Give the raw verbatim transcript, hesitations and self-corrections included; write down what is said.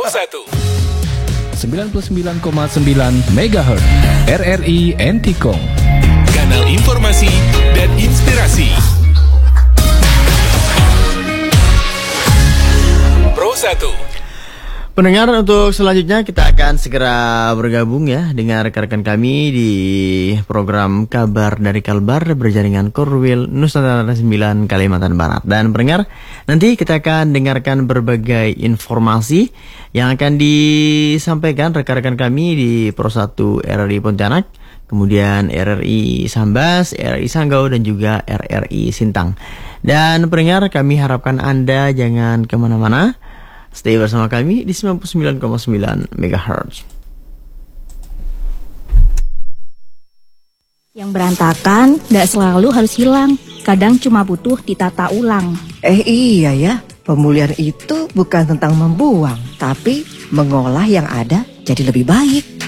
satu sembilan puluh sembilan koma sembilan megahertz R R I Entikong, kanal informasi dan inspirasi. Pro satu. Pendengar, untuk selanjutnya kita akan segera bergabung ya dengan rekan-rekan kami di program Kabar dari Kalbar berjaringan Korwil Nusantara sembilan Kalimantan Barat. Dan pendengar, nanti kita akan dengarkan berbagai informasi yang akan disampaikan rekan-rekan kami di Pro satu R R I Pontianak, kemudian R R I Sambas, R R I Sanggau, dan juga R R I Sintang. Dan pendengar, kami harapkan Anda jangan kemana-mana, stay bersama kami di sembilan puluh sembilan koma sembilan megahertz. Yang berantakan gak selalu harus hilang, kadang cuma butuh ditata ulang. Eh iya ya, pemulihan itu bukan tentang membuang, tapi mengolah yang ada jadi lebih baik.